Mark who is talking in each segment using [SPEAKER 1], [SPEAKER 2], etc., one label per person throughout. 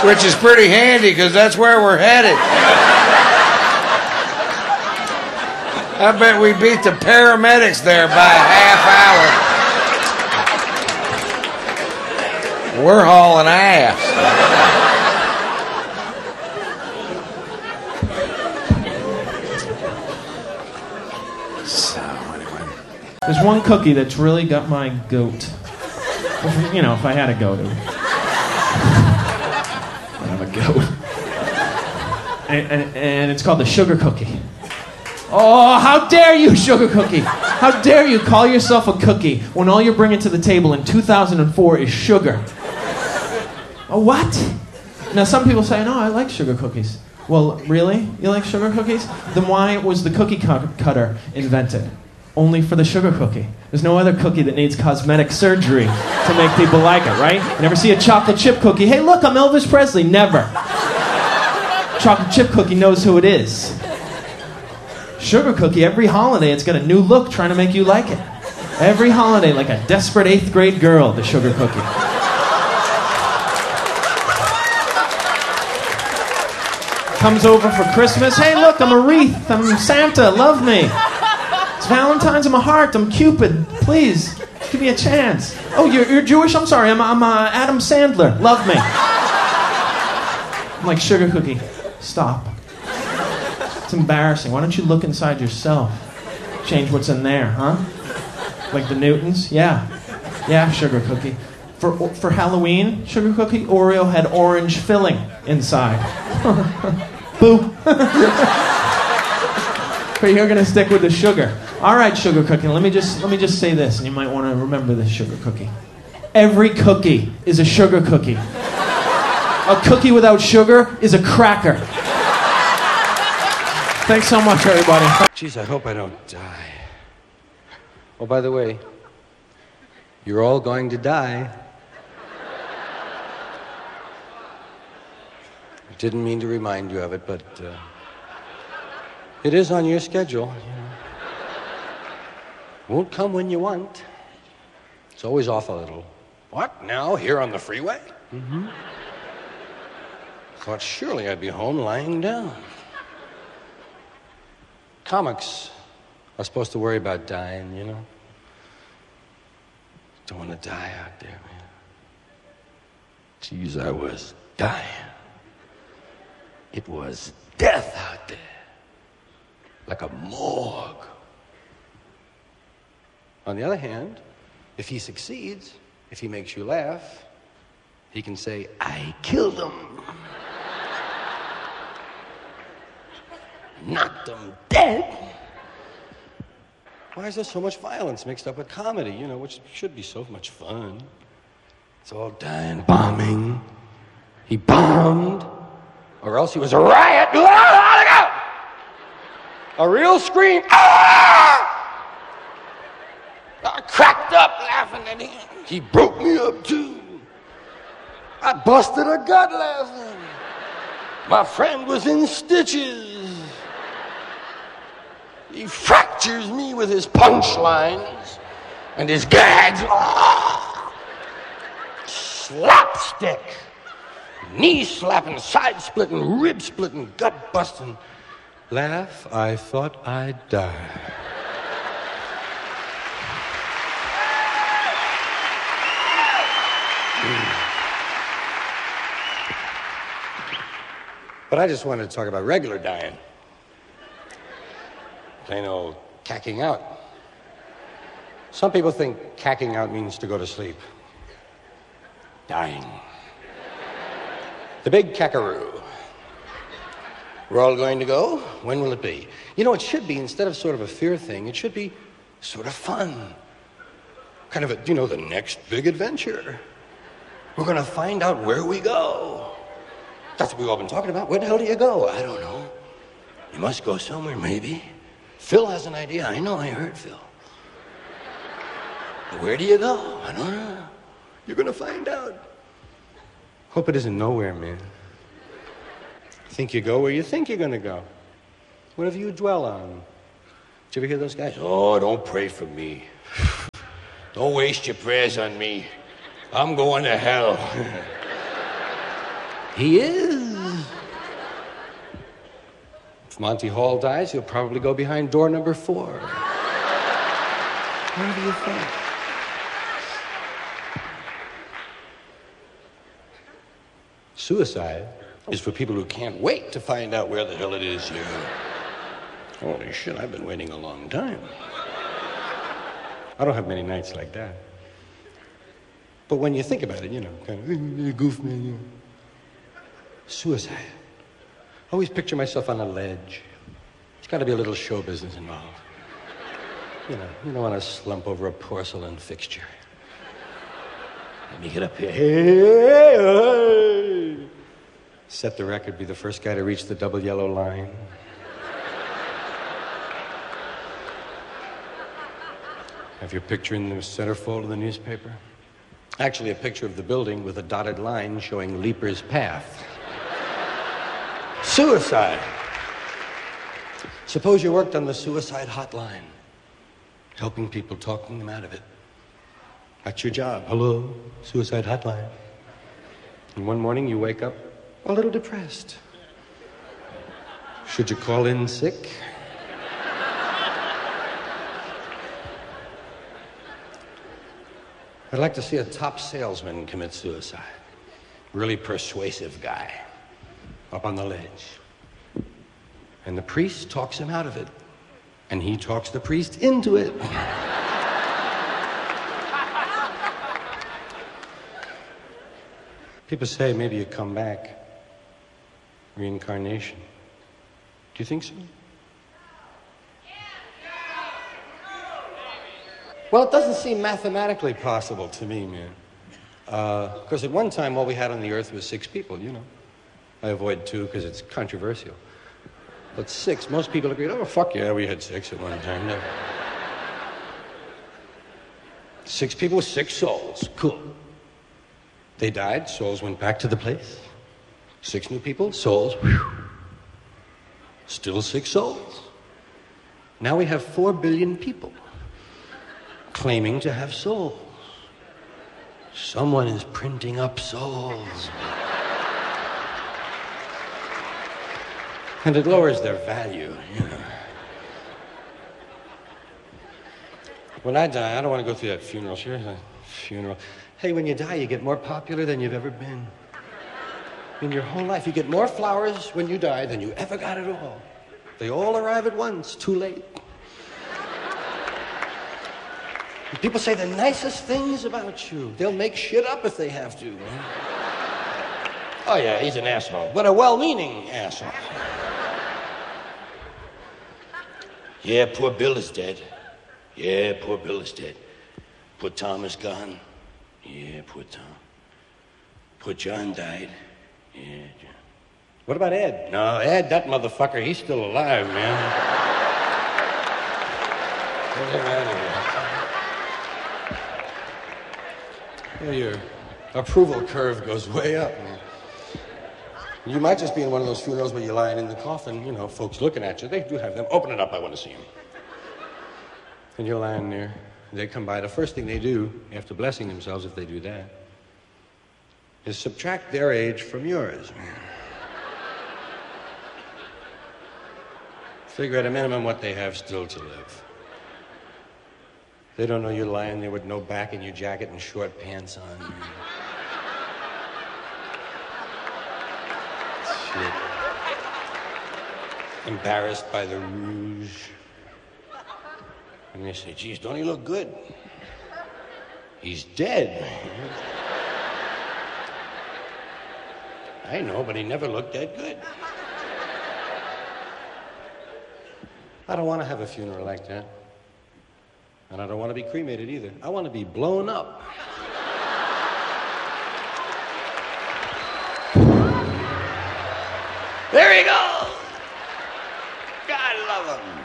[SPEAKER 1] which is pretty handy because that's where we're headed. I bet we beat the paramedics there by a half hour. We're hauling ass. So, anyway.
[SPEAKER 2] There's one cookie that's really got my goat. You know, if I had a goat, I'd have a goat. And it's called the sugar cookie. Oh, how dare you, sugar cookie! How dare you call yourself a cookie when all you're bringing to the table in 2004 is sugar? Oh, what? Now, some people say, no, I like sugar cookies. Well, really? You like sugar cookies? Then why was the cookie cutter invented? Only for the sugar cookie. There's no other cookie that needs cosmetic surgery to make people like it, right? You never see a chocolate chip cookie. Hey, look, I'm Elvis Presley. Never. Chocolate chip cookie knows who it is. Sugar cookie, every holiday, it's got a new look trying to make you like it. Every holiday, like a desperate 8th grade girl, the sugar cookie. Comes over for Christmas. Hey, look, I'm a wreath. I'm Santa. Love me. It's Valentine's. I'm a heart. I'm Cupid. Please, give me a chance. Oh, you're Jewish? I'm sorry. I'm Adam Sandler. Love me. I'm like, sugar cookie, stop. It's embarrassing. Why don't you look inside yourself? Change what's in there, huh? Like the Newtons? Yeah. Yeah, sugar cookie. For Halloween, sugar cookie, Oreo had orange filling inside. Boo. But you're gonna stick with the sugar. All right, sugar cookie. Let me just say this, and you might want to remember this, sugar cookie. Every cookie is a sugar cookie. A cookie without sugar is a cracker. Thanks so much, everybody.
[SPEAKER 1] Jeez, I hope I don't die. Oh, by the way, you're all going to die. I didn't mean to remind you of it, but it is on your schedule. You know. Won't come when you want. It's always off a little. What, now, here on the freeway? Mm-hmm. Thought surely I'd be home lying down. Comics are supposed to worry about dying, you know? Don't want to die out there, man. Jeez, I was dying. It was death out there. Like a morgue. On the other hand, if he succeeds, if he makes you laugh, he can say, I killed him. Knocked him dead. Why is there so much violence mixed up with comedy, you know, which should be so much fun? It's all dying, bombing. He bombed, or else he was a riot. A real scream. Ah! I cracked up laughing at him. He broke me up too. I busted a gut laughing. My friend was in stitches. He fractures me with his punchlines and his gags. Oh! Slapstick. Knee slapping, side splitting, rib splitting, gut busting. Laugh, I thought I'd die. But I just wanted to talk about regular dying. Plain old cacking out. Some people think cacking out means to go to sleep. Dying. The big cackaroo. We're all going to go. When will it be? You know, it should be, instead of sort of a fear thing, it should be sort of fun. Kind of a, you know, the next big adventure. We're going to find out where we go. That's what we've all been talking about. Where the hell do you go? I don't know. You must go somewhere, maybe. Phil has an idea. I know, I heard Phil. But where do you go? I don't know. You're going to find out. Hope it isn't nowhere, man. Think you go where you think you're going to go. Whatever you dwell on. Did you ever hear those guys? Oh, don't pray for me. Don't waste your prayers on me. I'm going to hell. He is. If Monty Hall dies, he'll probably go behind door number 4. What do you think? Suicide is for people who can't wait to find out where the hell it is you... Holy shit, I've been waiting a long time. I don't have many nights like that. But when you think about it, you know, kind of, goof man, you know. Suicide. I always picture myself on a ledge. There's got to be a little show business involved. You don't want to slump over a porcelain fixture. Let me get up here. Hey. Set the record, be the first guy to reach the double yellow line. Have your picture in the centerfold of the newspaper. Actually, a picture of the building with a dotted line showing Leaper's Path. Suicide. Suppose you worked on the suicide hotline, helping people, talking them out of it. That's your job. Hello, suicide hotline. And one morning you wake up a little depressed. Should you call in sick? I'd like to see a top salesman commit suicide. Really persuasive guy. Up on the ledge. And the priest talks him out of it. And he talks the priest into it. People say maybe you come back. Reincarnation. Do you think so? Well, it doesn't seem mathematically possible to me, man. Because at one time, all we had on the earth was 6 people, you know. I avoid 2 because it's controversial. But 6, most people agree, oh, fuck yeah, we had 6 at one time. No. 6 people with 6 souls. Cool. They died, souls went back to the place. 6 new people, souls, whew. Still 6 souls. Now we have 4 billion people claiming to have souls. Someone is printing up souls. And it lowers their value, you know. When I die, I don't want to go through that funeral. Sure, funeral. Hey, when you die, you get more popular than you've ever been. In your whole life, you get more flowers when you die than you ever got at all. They all arrive at once, too late. And people say the nicest things about you. They'll make shit up if they have to. Man. Oh, yeah, he's an asshole, but a well-meaning asshole. Yeah, poor Bill is dead. Yeah, poor Bill is dead. Poor Tom is gone. Yeah, poor Tom. Poor John died. Yeah, John. What about Ed? No, Ed, that motherfucker, he's still alive, man. Get him out of here. Yeah, your approval curve goes way up, man. You might just be in one of those funerals where you're lying in the coffin, you know, folks looking at you. They do have them. Open it up, I want to see him. And you're lying there. They come by. The first thing they do, after blessing themselves, if they do that, is subtract their age from yours. Figure at a minimum what they have still to live. They don't know you're lying there with no back in your jacket and short pants on. Shit. Embarrassed by the rouge. And they say, geez, don't he look good? He's dead. I know, but he never looked that good. I don't want to have a funeral like that. And I don't want to be cremated either. I want to be blown up. There he goes! God love him.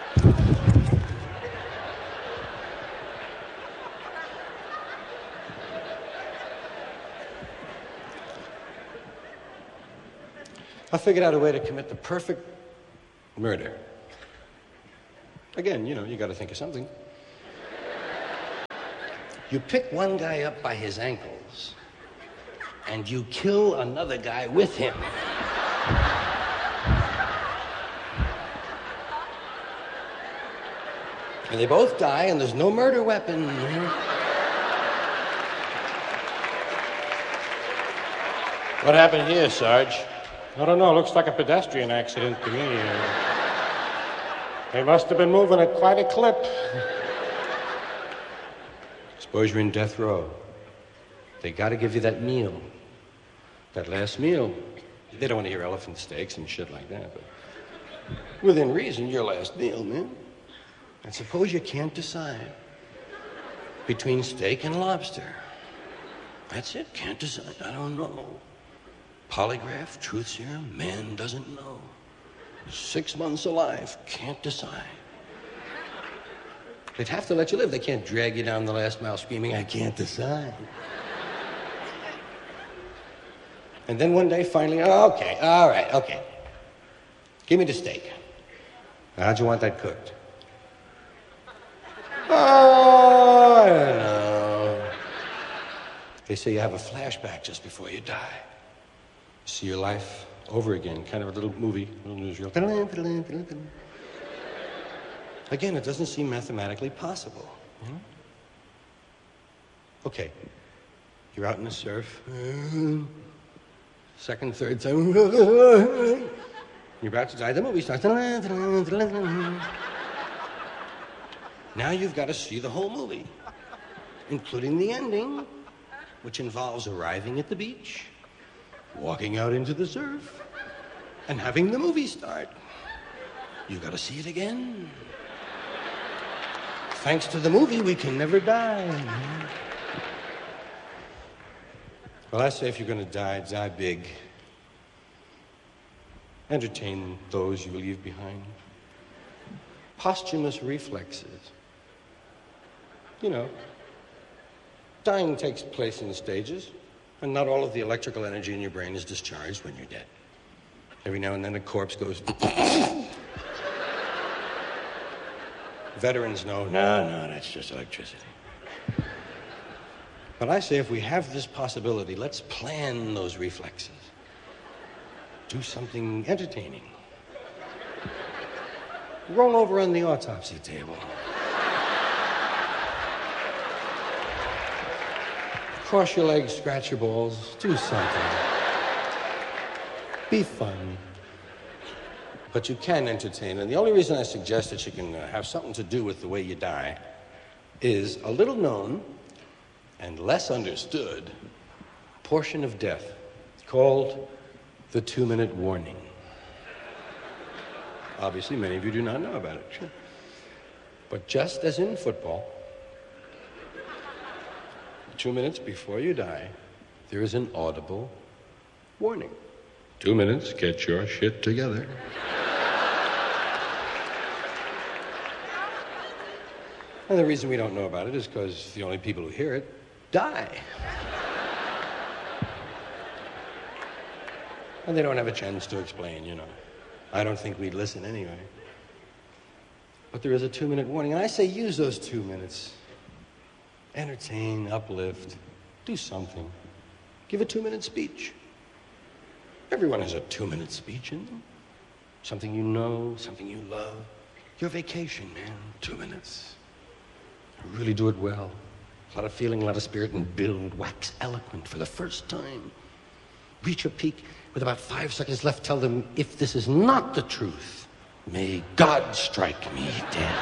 [SPEAKER 1] I figured out a way to commit the perfect murder. Again, you know, you got to think of something. You pick one guy up by his ankles, and you kill another guy with him. And they both die, and there's no murder weapon. What happened here, Sarge?
[SPEAKER 3] I don't know. Looks like a pedestrian accident to me. They must have been moving at quite a clip.
[SPEAKER 1] Suppose you're in death row. They got to give you that meal. That last meal. They don't want to hear elephant steaks and shit like that, but within reason, your last meal, man. And suppose you can't decide between steak and lobster. That's it. Can't decide. I don't know. Polygraph, truth serum, man doesn't know. 6 months alive, can't decide. They'd have to let you live. They can't drag you down the last mile screaming, I can't decide. And then one day, finally, oh, okay, all right, okay. Give me the steak. How'd you want that cooked? Oh, I don't know. They say you have a flashback just before you die. See your life over again, kind of a little movie, a little newsreel. Again, it doesn't seem mathematically possible. You know? Okay, you're out in the surf. Second, third time. You're about to die. The movie starts. Now you've got to see the whole movie, including the ending, which involves arriving at the beach, walking out into the surf, and having the movie start. You gotta see it again. Thanks to the movie, we can never die. Well, I say if you're gonna die, die big. Entertain those you leave behind. Posthumous reflexes. You know, dying takes place in stages. And not all of the electrical energy in your brain is discharged when you're dead. Every now and then a corpse goes... Veterans know, no, that's just electricity. But I say if we have this possibility, let's plan those reflexes. Do something entertaining. Roll over on the autopsy table. Cross your legs, scratch your balls, do something. Be fun. But you can entertain, and the only reason I suggest that you can have something to do with the way you die is a little known and less understood portion of death called the 2-minute warning. Obviously, many of you do not know about it. But just as in football, 2 minutes before you die, there is an audible warning. 2 minutes, get your shit together. And the reason we don't know about it is because the only people who hear it die. And they don't have a chance to explain, you know. I don't think we'd listen anyway. But there is a 2-minute warning, and I say use those 2 minutes. Entertain, uplift, do something. Give a 2-minute speech. Everyone has a 2-minute speech in them. Something you know, something you love. Your vacation, man, 2 minutes. Really do it well. A lot of feeling, a lot of spirit, and build, wax eloquent for the first time. Reach a peak with about 5 seconds left. Tell them, if this is not the truth, may God strike me dead.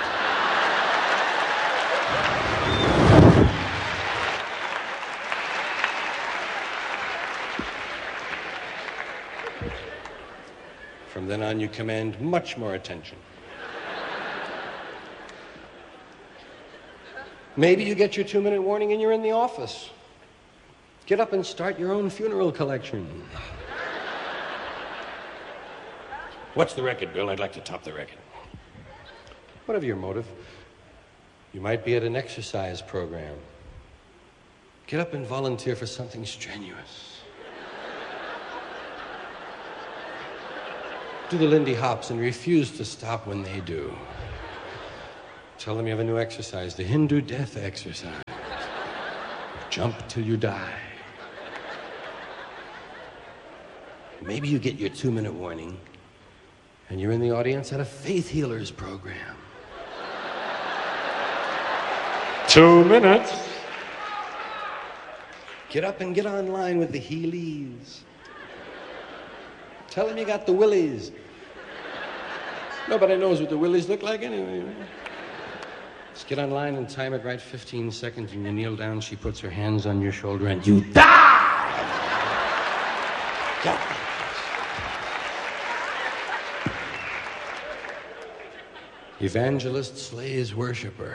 [SPEAKER 1] From then on, you command much more attention. Maybe you get your 2-minute warning and you're in the office. Get up and start your own funeral collection. What's the record, Bill? I'd like to top the record. Whatever your motive, you might be at an exercise program. Get up and volunteer for something strenuous. Do the Lindy Hops and refuse to stop when they do. Tell them you have a new exercise, the Hindu death exercise. Jump till you die. Maybe you get your 2-minute warning, and you're in the audience at a faith healers program.
[SPEAKER 3] 2 minutes.
[SPEAKER 1] Get up and get online with the Heelys. Tell them you got the willies. Nobody knows what the willies look like anyway. Just get online and time it right 15 seconds, and you kneel down, she puts her hands on your shoulder, and you die! Yeah. Evangelist slays worshiper.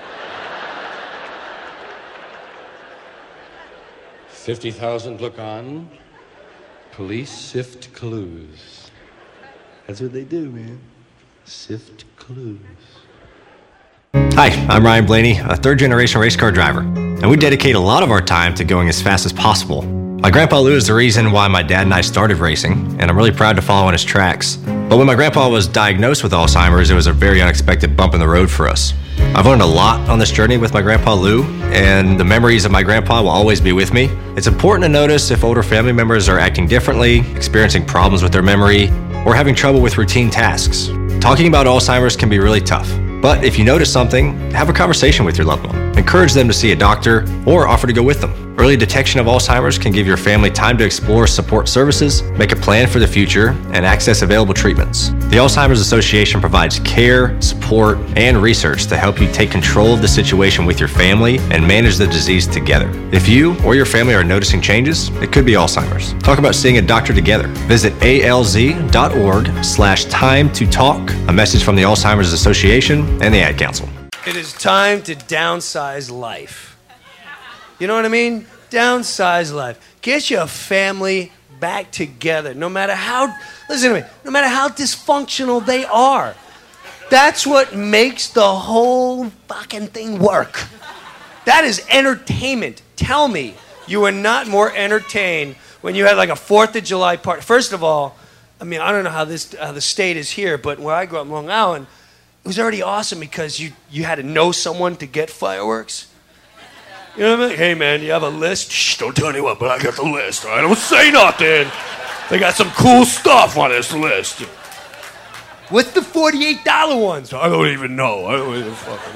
[SPEAKER 1] 50,000 look on. Police sift clues. That's what they do, man. Sift clues.
[SPEAKER 4] Hi, I'm Ryan Blaney, a third-generation race car driver, and we dedicate a lot of our time to going as fast as possible. My grandpa Lou is the reason why my dad and I started racing, and I'm really proud to follow in his tracks. But when my grandpa was diagnosed with Alzheimer's, it was a very unexpected bump in the road for us. I've learned a lot on this journey with my grandpa Lou, and the memories of my grandpa will always be with me. It's important to notice if older family members are acting differently, experiencing problems with their memory, or having trouble with routine tasks. Talking about Alzheimer's can be really tough. But if you notice something, have a conversation with your loved one. Encourage them to see a doctor or offer to go with them. Early detection of Alzheimer's can give your family time to explore support services, make a plan for the future, and access available treatments. The Alzheimer's Association provides care, support, and research to help you take control of the situation with your family and manage the disease together. If you or your family are noticing changes, it could be Alzheimer's. Talk about seeing a doctor together. Visit alz.org/time to talk. A message from the Alzheimer's Association and the Ad Council.
[SPEAKER 5] It is time to downsize life. You know what I mean? Downsize life. Get your family back together. No matter how, listen to me, no matter how dysfunctional they are. That's what makes the whole fucking thing work. That is entertainment. Tell me you were not more entertained when you had like a 4th of July party. First of all, I mean, I don't know how the state is here, but where I grew up in Long Island, it was already awesome because you had to know someone to get fireworks. You know what I mean? Hey, man, you have a list? Shh, don't tell anyone, but I got the list. All right, don't say nothing. They got some cool stuff on this list. What's the $48 ones? I don't even know. I don't even fucking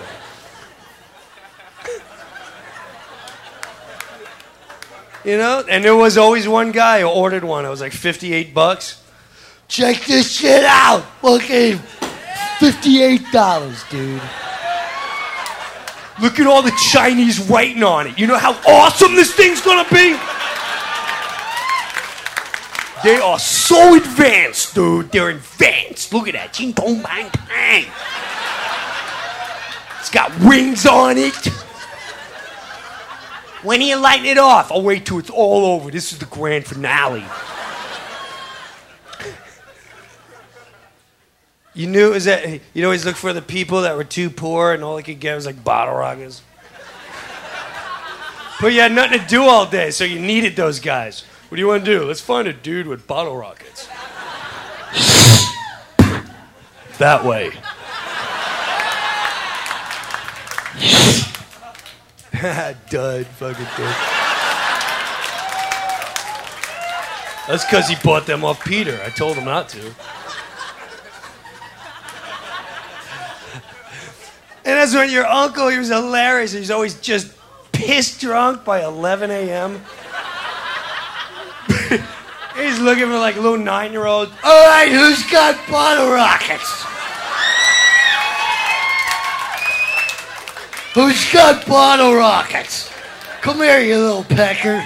[SPEAKER 5] know. You know? And there was always one guy who ordered one. It was like $58. Check this shit out. Fucking $58, dude. Look at all the Chinese writing on it. You know how awesome this thing's gonna be? They are so advanced, dude. They're advanced. Look at that. Ching pong bang bang. It's got rings on it. When are you lighting it off? I'll wait till it's all over. This is the grand finale. You knew it was that you'd always look for the people that were too poor and all they could get was like bottle rockets. But you had nothing to do all day, so you needed those guys. What do you want to do? Let's find a dude with bottle rockets. That way. Dud, fucking dud. That's because he bought them off Peter. I told him not to. And that's when your uncle, he was hilarious. He's always just pissed drunk by 11 a.m. He's looking for like little 9-year-olds. All right, who's got bottle rockets? Who's got bottle rockets? Come here, you little pecker.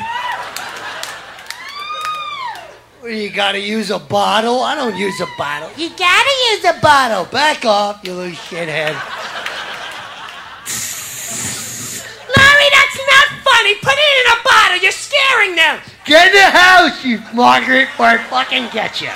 [SPEAKER 5] What, you gotta use a bottle? I don't use a bottle. You gotta use a bottle. Back off, you little shithead. Larry, that's not funny. Put it in a bottle. You're scaring them. Get in the house, you Margaret, or I fucking get you.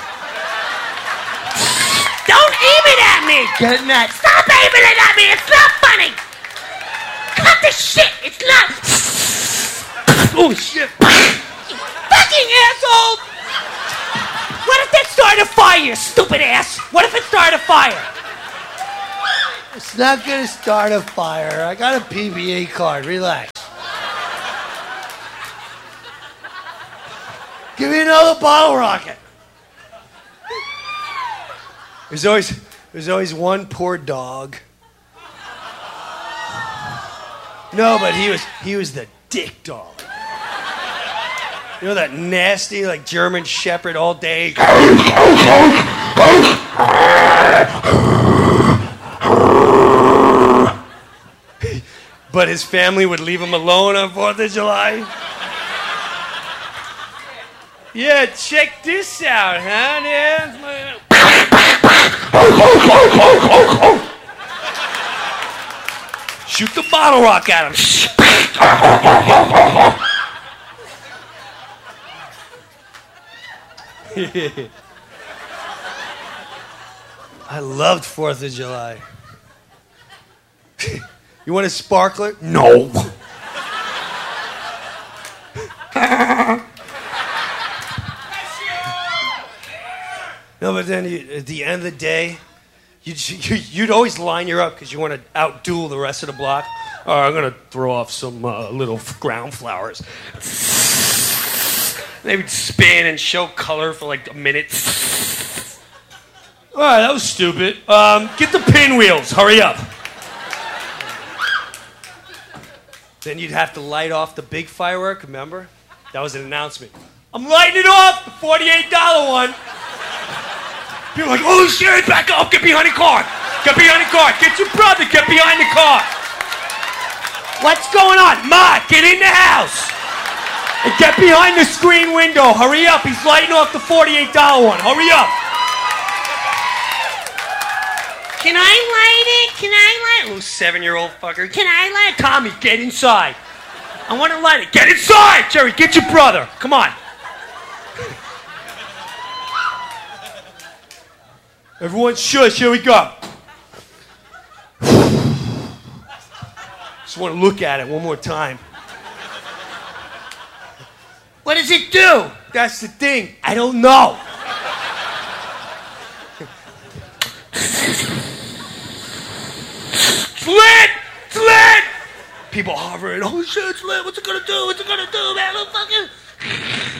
[SPEAKER 5] Don't aim it at me. Get in that. Stop aiming it at me. It's not funny. Cut the shit. It's not. Oh, shit. You fucking asshole. What if that started a fire, you stupid ass? What if it started a fire? It's not gonna start a fire. I got a PBA card. Relax. Give me another bottle rocket. There's always one poor dog. No, but he was the dick dog. You know that nasty, like, German Shepherd all day? But his family would leave him alone on 4th of July. Yeah, check this out, huh? Yeah. Shoot the bottle rock at him. I loved 4th of July. You want a sparkler? No. No, but then at the end of the day, you'd always line her up because you want to outduel the rest of the block. All right, I'm going to throw off some little ground flowers. They would spin and show color for like a minute. All right, that was stupid. Get the pinwheels. Hurry up. Then you'd have to light off the big firework, remember? That was an announcement. I'm lighting it off, the $48 one. People are like, oh shit, back up, get behind the car. Get behind the car, get your brother, get behind the car. What's going on? Ma, get in the house. And get behind the screen window, hurry up, he's lighting off the $48 one, hurry up. Can I light it? Can I light it? Little 7-year-old fucker. Can I light it? Tommy, get inside. I want to light it. Get inside! Jerry, get your brother. Come on. Everyone shush, here we go. Just want to look at it one more time. What does it do? That's the thing. I don't know. It's lit! It's lit! People hovering. Oh shit, it's lit. What's it gonna do? What's it gonna do, man? Fucking...